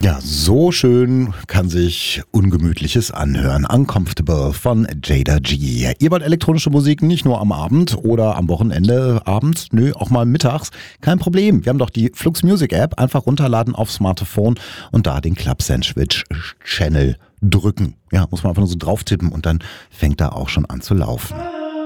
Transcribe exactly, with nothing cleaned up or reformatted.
Ja, so schön kann sich Ungemütliches anhören. Uncomfortable von Jada G. Ihr wollt elektronische Musik nicht nur am Abend oder am Wochenende abends, nö, auch mal mittags. Kein Problem. Wir haben doch die Flux Music App. Einfach runterladen aufs Smartphone und da den Club Sandwich Channel drücken. Ja, muss man einfach nur so drauf tippen und dann fängt er auch schon an zu laufen.